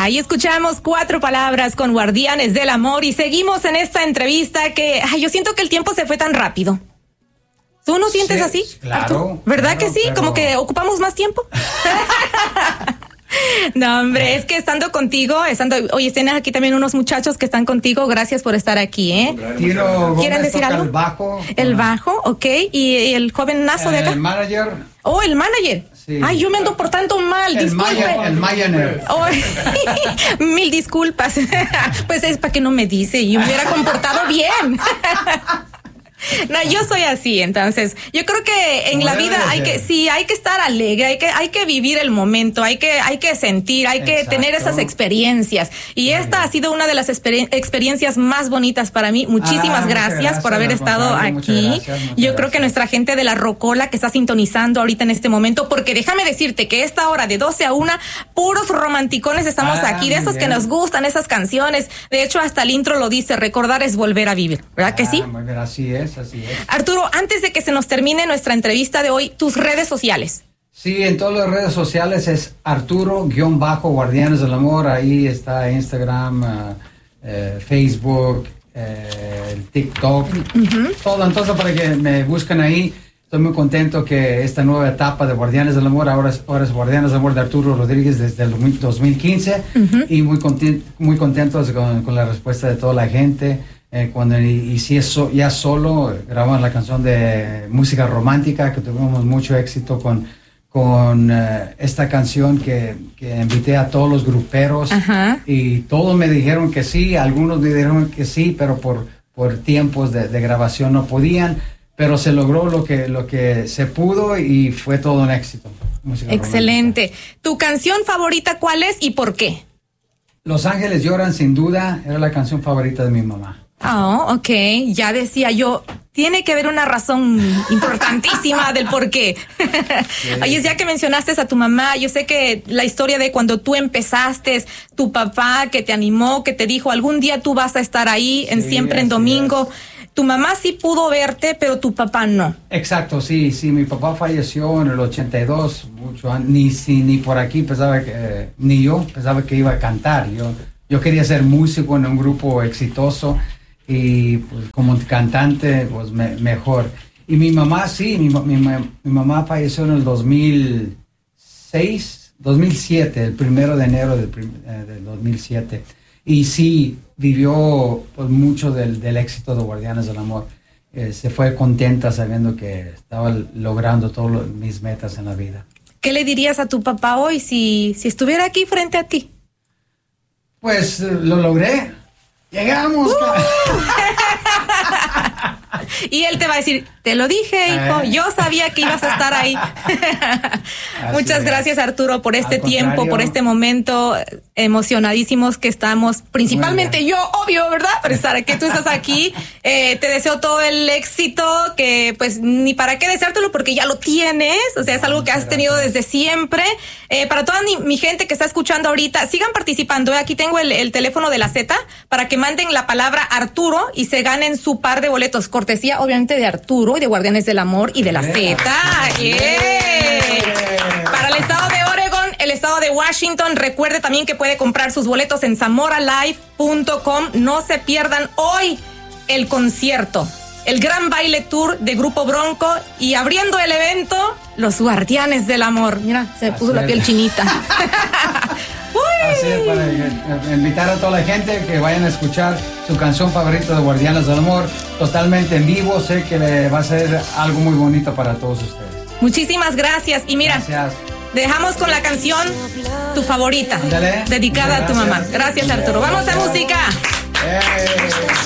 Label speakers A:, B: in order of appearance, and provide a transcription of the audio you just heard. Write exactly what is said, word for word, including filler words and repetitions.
A: Ahí escuchamos Cuatro Palabras con Guardianes del Amor y seguimos en esta entrevista que ay, yo siento que el tiempo se fue tan rápido. ¿Tú no sientes
B: sí,
A: así?
B: Claro.
A: Arturo? ¿Verdad
B: claro,
A: que sí?
B: pero...
A: Como que ocupamos más tiempo. No, hombre, es que estando contigo, estando, oye, tienes aquí también unos muchachos que están contigo, gracias por estar aquí, ¿eh?
B: Tiro
A: ¿Quieren
B: Gómez
A: decir algo?
B: El bajo.
A: El bajo, ok, y, y el joven nazo de acá.
B: El manager.
A: Oh, el manager. Sí. Ay, yo me ando portando mal,
B: el
A: disculpe.
B: Maya, el Mayaner.
A: Oh, mil disculpas. Pues es para que no me dice y hubiera comportado bien. No, yo soy así, entonces yo creo que en la vida hay que, sí, hay que estar alegre, hay que, hay que vivir el momento, hay que, hay que sentir, hay que Exacto. tener esas experiencias. Y esta ha sido una de las exper- experiencias más bonitas para mí. Muchísimas ah, gracias, gracias por haber estado aquí. Gracias, yo gracias. creo que nuestra gente de la Rocola que está sintonizando ahorita en este momento, porque déjame decirte que esta hora de doce a una, puros romanticones estamos ah, aquí, de esos bien. que nos gustan esas canciones. De hecho, hasta el intro lo dice, recordar es volver a vivir, ¿verdad ah, que sí?
B: Muy bien, así es. Así es.
A: Arturo, antes de que se nos termine nuestra entrevista de hoy, tus redes sociales.
B: Sí, en todas las redes sociales es Arturo-Guardianes del Amor. Ahí está Instagram, uh, uh, Facebook, uh, TikTok, uh-huh. todo. Entonces, para que me busquen ahí, estoy muy contento que esta nueva etapa de Guardianes del Amor, ahora es, ahora es Guardianes del Amor de Arturo Rodríguez desde el dos mil quince. Uh-huh. Y muy, content, muy contentos con, con la respuesta de toda la gente. Eh, cuando hice eso ya solo, grabamos la canción de música romántica, que tuvimos mucho éxito con, con uh, esta canción que, que invité a todos los gruperos. Ajá. Y todos me dijeron que sí, algunos me dijeron que sí, pero por, por tiempos de, de grabación no podían, pero se logró lo que, lo que se pudo y fue todo un éxito.
A: Excelente. Romántica. ¿Tu canción favorita cuál es y por qué?
B: Los Ángeles Lloran, sin duda, era la canción favorita de mi mamá.
A: Oh, ok, ya decía yo, tiene que haber una razón importantísima del por qué. Sí. Oye, ya que mencionaste a tu mamá, yo sé que la historia de cuando tú empezaste, tu papá que te animó, que te dijo, algún día tú vas a estar ahí, en sí, Siempre en Domingo. Es. Tu mamá sí pudo verte, pero tu papá no.
B: Exacto, sí, sí, mi papá falleció en el ochenta y dos, mucho antes, ni, si, ni por aquí pensaba que, eh, ni yo pensaba que iba a cantar. Yo, yo quería ser músico en un grupo exitoso. Y pues, como cantante, pues me, mejor. Y mi mamá, sí, mi, mi, mi mamá falleció en el dos mil seis, dos mil siete, el primero de enero del, eh, del dos mil siete. Y sí, vivió pues, mucho del, del éxito de Guardianes del Amor. Eh, se fue contenta sabiendo que estaba logrando todas mis metas en la vida.
A: ¿Qué le dirías a tu papá hoy si, si estuviera aquí frente a ti?
B: Pues lo logré. Llegamos. Uh.
A: Y él te va a decir, te lo dije, hijo, yo sabía que ibas a estar ahí. Muchas gracias, Arturo, por este tiempo, por este momento, emocionadísimos que estamos, principalmente yo, obvio, ¿verdad? Por estar que tú estás aquí. Eh, te deseo todo el éxito, que pues ni para qué deseártelo porque ya lo tienes, o sea, es algo que has tenido desde siempre. Eh, para toda mi, mi gente que está escuchando ahorita, sigan participando. Aquí tengo el, el teléfono de la Z para que manden la palabra Arturo y se ganen su par de boletos, cortesía obviamente de Arturo y de Guardianes del Amor y de la Z. Yeah. Para el estado de Oregon, el estado de Washington, recuerde también que puede comprar sus boletos en zamora live punto com. No se pierdan hoy el concierto, el gran baile tour de Grupo Bronco y abriendo el evento, los Guardianes del Amor. Mira, se me puso la piel chinita.
B: Así es, para invitar a toda la gente que vayan a escuchar su canción favorita de Guardianes del Amor, totalmente en vivo. Sé que le va a ser algo muy bonito para todos ustedes.
A: Muchísimas gracias. Y mira, gracias. Dejamos con la canción tu favorita, Dale. dedicada Muchas a tu mamá. Gracias, Arturo. Vamos a música.
B: Hey.